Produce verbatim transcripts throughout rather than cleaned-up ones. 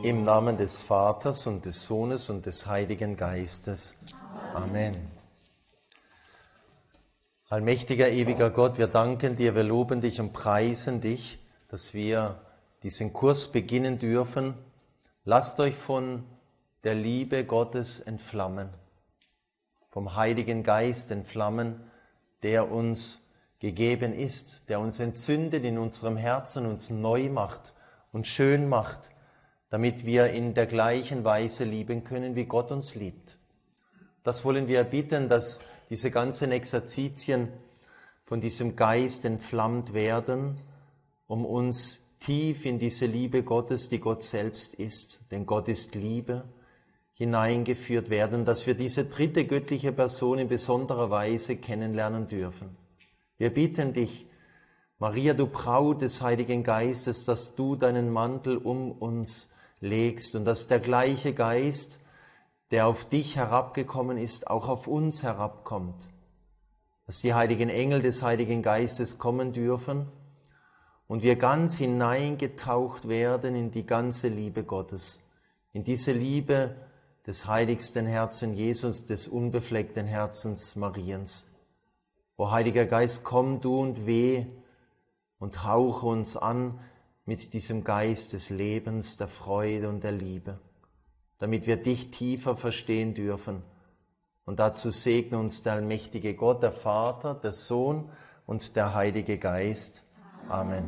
Im Namen des Vaters und des Sohnes und des Heiligen Geistes. Amen. Allmächtiger, ewiger Gott, wir danken dir, wir loben dich und preisen dich, dass wir diesen Kurs beginnen dürfen. Lasst euch von der Liebe Gottes entflammen, vom Heiligen Geist entflammen, der uns gegeben ist, der uns entzündet in unserem Herzen, uns neu macht und schön macht, damit wir in der gleichen Weise lieben können, wie Gott uns liebt. Das wollen wir bitten, dass diese ganzen Exerzitien von diesem Geist entflammt werden, um uns tief in diese Liebe Gottes, die Gott selbst ist, denn Gott ist Liebe, hineingeführt werden, dass wir diese dritte göttliche Person in besonderer Weise kennenlernen dürfen. Wir bitten dich, Maria, du Braut des Heiligen Geistes, dass du deinen Mantel um uns legst und dass der gleiche Geist, der auf dich herabgekommen ist, auch auf uns herabkommt. Dass die heiligen Engel des Heiligen Geistes kommen dürfen und wir ganz hineingetaucht werden in die ganze Liebe Gottes, in diese Liebe des heiligsten Herzens Jesus, des unbefleckten Herzens Mariens. O Heiliger Geist, komm du und weh und hauche uns an mit diesem Geist des Lebens, der Freude und der Liebe, damit wir dich tiefer verstehen dürfen. Und dazu segne uns der allmächtige Gott, der Vater, der Sohn und der Heilige Geist. Amen.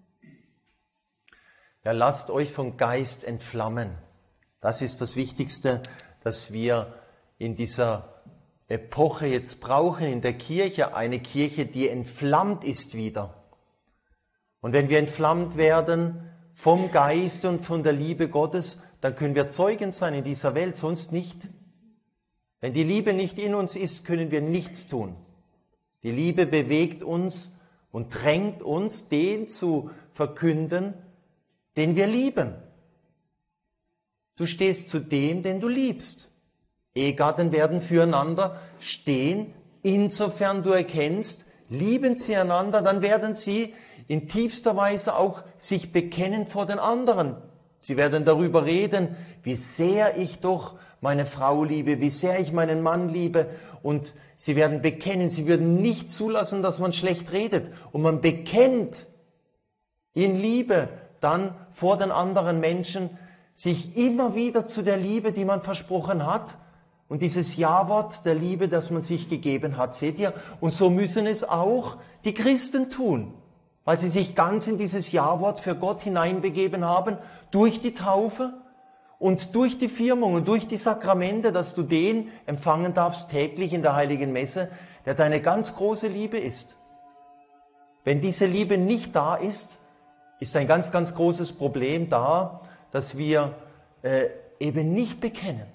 Ja, lasst euch vom Geist entflammen. Das ist das Wichtigste, dass wir in dieser Epoche jetzt brauchen, in der Kirche, eine Kirche, die entflammt ist wieder. Und wenn wir entflammt werden vom Geist und von der Liebe Gottes, dann können wir Zeugen sein in dieser Welt, sonst nicht. Wenn die Liebe nicht in uns ist, können wir nichts tun. Die Liebe bewegt uns und drängt uns, den zu verkünden, den wir lieben. Du stehst zu dem, den du liebst. Ehegatten werden füreinander stehen, insofern du erkennst, lieben sie einander, dann werden sie in tiefster Weise auch sich bekennen vor den anderen. Sie werden darüber reden, wie sehr ich doch meine Frau liebe, wie sehr ich meinen Mann liebe. Und sie werden bekennen, sie würden nicht zulassen, dass man schlecht redet. Und man bekennt in Liebe dann vor den anderen Menschen sich immer wieder zu der Liebe, die man versprochen hat. Und dieses Ja-Wort der Liebe, das man sich gegeben hat, seht ihr? Und so müssen es auch die Christen tun, weil sie sich ganz in dieses Ja-Wort für Gott hineinbegeben haben, durch die Taufe und durch die Firmung und durch die Sakramente, dass du den empfangen darfst täglich in der Heiligen Messe, der deine ganz große Liebe ist. Wenn diese Liebe nicht da ist, ist ein ganz, ganz großes Problem da, dass wir äh, eben nicht bekennen.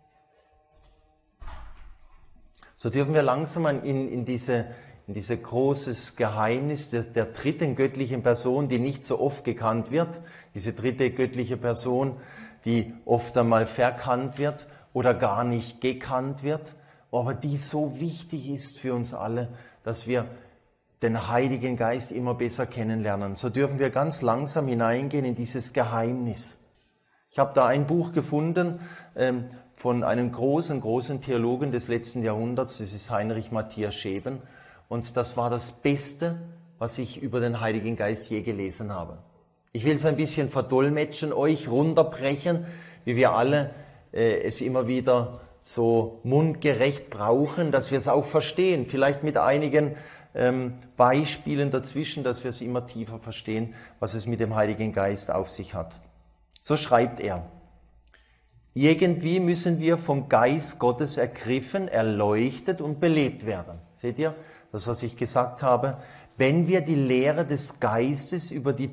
So dürfen wir langsam in, in diese in dieses großes Geheimnis der, der dritten göttlichen Person, die nicht so oft gekannt wird, diese dritte göttliche Person, die oft einmal verkannt wird oder gar nicht gekannt wird, aber die so wichtig ist für uns alle, dass wir den Heiligen Geist immer besser kennenlernen. So dürfen wir ganz langsam hineingehen in dieses Geheimnis. Ich habe da ein Buch gefunden ähm, von einem großen, großen Theologen des letzten Jahrhunderts, das ist Heinrich Matthias Scheben. Und das war das Beste, was ich über den Heiligen Geist je gelesen habe. Ich will es ein bisschen verdolmetschen, euch runterbrechen, wie wir alle äh, es immer wieder so mundgerecht brauchen, dass wir es auch verstehen. Vielleicht mit einigen ähm, Beispielen dazwischen, dass wir es immer tiefer verstehen, was es mit dem Heiligen Geist auf sich hat. So schreibt er: Irgendwie müssen wir vom Geist Gottes ergriffen, erleuchtet und belebt werden. Seht ihr? Das, was ich gesagt habe, wenn wir die Lehre des Geistes über die